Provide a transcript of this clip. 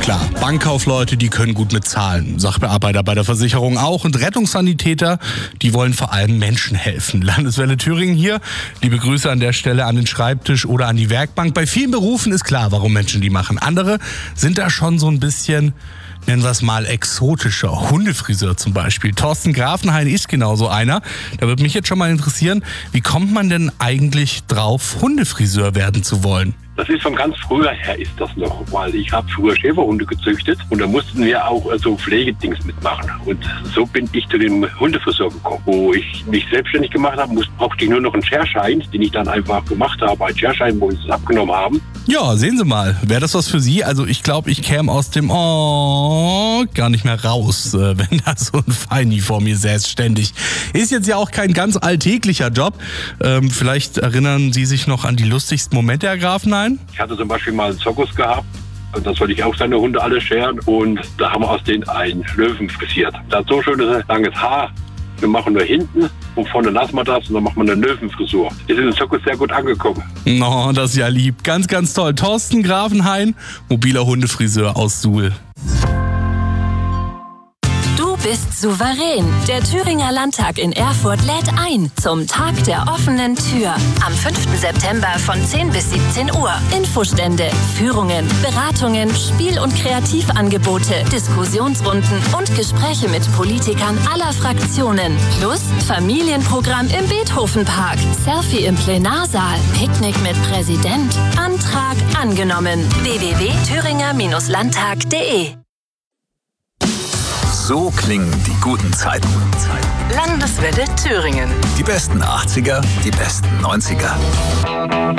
Klar, Bankkaufleute, die können gut mit Zahlen. Sachbearbeiter bei der Versicherung auch. Und Rettungssanitäter, die wollen vor allem Menschen helfen. Landeswelle Thüringen hier. Liebe Grüße an der Stelle an den Schreibtisch oder an die Werkbank. Bei vielen Berufen ist klar, warum Menschen die machen. Andere sind da schon so ein bisschen, nennen wir es mal, exotischer. Hundefriseur zum Beispiel. Thorsten Grafenhain ist genauso einer. Da würde mich jetzt schon mal interessieren, wie kommt man denn eigentlich drauf, Hundefriseur werden zu wollen? Das ist von ganz früher her ist das noch, weil ich habe früher Schäferhunde gezüchtet und da mussten wir auch so Pflegedings mitmachen. Und so bin ich zu dem Hundefriseur gekommen. Wo ich mich selbstständig gemacht habe, brauchte ich nur noch einen Scherschein, den ich dann einfach gemacht habe. Ein Scherschein, wo wir es abgenommen haben. Ja, sehen Sie mal. Wäre das was für Sie? Also ich glaube, ich käme aus dem gar nicht mehr raus, wenn da so ein Feini vor mir säß ständig. Ist jetzt ja auch kein ganz alltäglicher Job. Vielleicht erinnern Sie sich noch an die lustigsten Momente, Herr Grafenhain? Ich hatte zum Beispiel mal einen Zirkus gehabt. Und das wollte ich auch seine Hunde alle scheren. Und da haben wir aus denen einen Löwen frisiert. Da hat so schönes langes Haar. Wir machen nur hinten und vorne lassen wir das und dann machen wir eine Löwenfrisur. Ist in den Zirkus sehr gut angekommen. No, das ist ja lieb. Ganz, ganz toll. Thorsten Grafenhain, mobiler Hundefriseur aus Suhl. Du bist souverän. Der Thüringer Landtag in Erfurt lädt ein zum Tag der offenen Tür. Am 5. September von 10 bis 17 Uhr. Infostände, Führungen, Beratungen, Spiel- und Kreativangebote, Diskussionsrunden und Gespräche mit Politikern aller Fraktionen. Plus Familienprogramm im Beethovenpark, Selfie im Plenarsaal, Picknick mit Präsident. Antrag angenommen. www.thüringer-landtag.de. So klingen die guten Zeiten. Landeswelle Thüringen. Die besten 80er, die besten 90er.